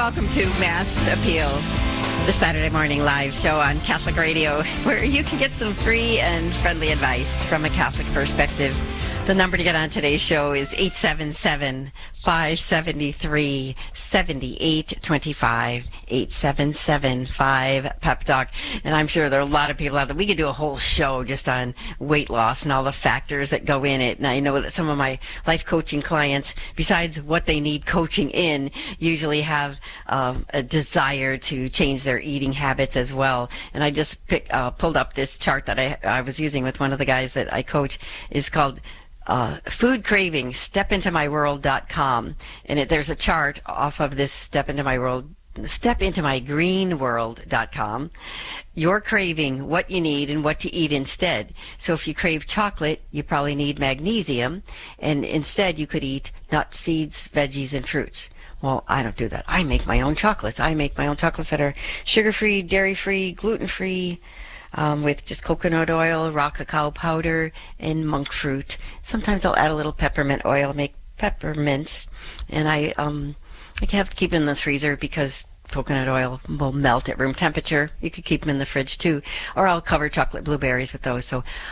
welcome to Mass Appeal, the Saturday morning live show on Catholic Radio, where you can get some free and friendly advice from a Catholic perspective. The number to get on today's show is 877-573-7825, 877-5-PEP-TALK. And I'm sure there are a lot of people out there. We could do a whole show just on weight loss and all the factors that go in it. And I know that some of my life coaching clients, besides what they need coaching in, usually have a desire to change their eating habits as well. And I just pulled up this chart that I was using with one of the guys that I coach. Is called Food Craving, stepintomyworld.com. And there's a chart off of this stepintomygreenworld.com. You're craving what you need and what to eat instead. So if you crave chocolate, you probably need magnesium, and instead you could eat nuts, seeds, veggies, and fruits. Well, I don't do that. I make my own chocolates. I make my own chocolates that are sugar-free, dairy-free, gluten-free, with just coconut oil, raw cacao powder, and monk fruit. Sometimes I'll add a little peppermint oil, make peppermints, and I have to keep them in the freezer because coconut oil will melt at room temperature. You could keep them in the fridge too, or I'll cover chocolate blueberries with those. So